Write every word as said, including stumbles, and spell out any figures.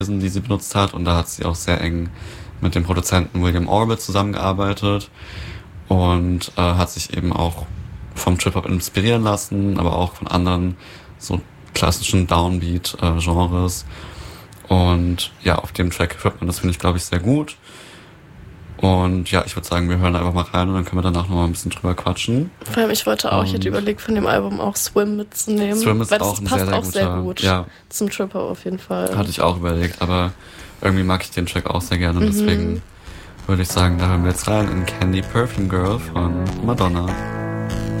die sie benutzt hat. Und da hat sie auch sehr eng mit dem Produzenten William Orbit zusammengearbeitet und äh, hat sich eben auch vom Trip-Hop inspirieren lassen, aber auch von anderen so klassischen Downbeat-Genres. Und ja, auf dem Track hört man das, finde ich, glaube ich, sehr gut. Und ja, ich würde sagen, wir hören einfach mal rein und dann können wir danach noch mal ein bisschen drüber quatschen. Vor allem, ich wollte auch, und ich hätte überlegt, von dem Album auch Swim mitzunehmen. Swim ist weil auch das ein passt sehr, sehr auch guter, sehr gut ja. zum Trip-Hop auf jeden Fall. Hatte ich auch überlegt, aber irgendwie mag ich den Track auch sehr gerne. Und Mhm. deswegen würde ich sagen, da hören wir jetzt rein in Candy Perfume Girl von Madonna.